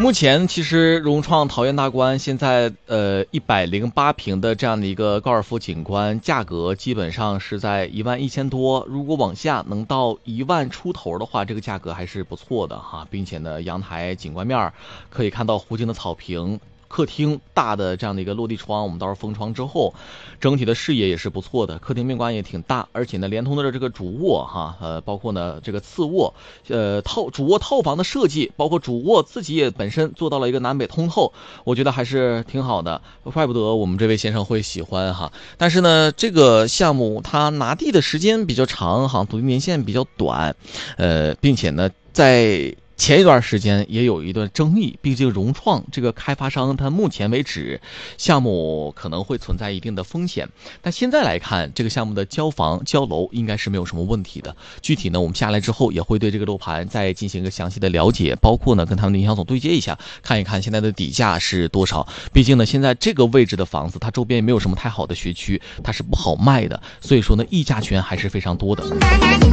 目前其实融创桃园大观现在108平的这样的一个高尔夫景观，价格基本上是在11000多，如果往下能到1万出头的话，这个价格还是不错的哈，并且呢，阳台景观面可以看到湖景的草坪。客厅大的这样的一个落地窗，我们到时候封窗之后，整体的视野也是不错的，客厅面观也挺大，而且呢，连通的这个主卧哈，包括呢这个次卧，主卧套房的设计，包括主卧自己也本身做到了一个南北通透，我觉得还是挺好的，怪不得我们这位先生会喜欢哈。但是呢，这个项目它拿地的时间比较长哈，土地年限比较短，并且呢，在前一段时间也有一段争议，毕竟融创这个开发商，它目前为止项目可能会存在一定的风险，但现在来看，这个项目的交房交楼应该是没有什么问题的。具体呢，我们下来之后也会对这个楼盘再进行一个详细的了解，包括呢跟他们的营销总对接一下，看一看现在的底价是多少。毕竟呢，现在这个位置的房子，它周边也没有什么太好的学区，它是不好卖的，所以说呢，议价权还是非常多的。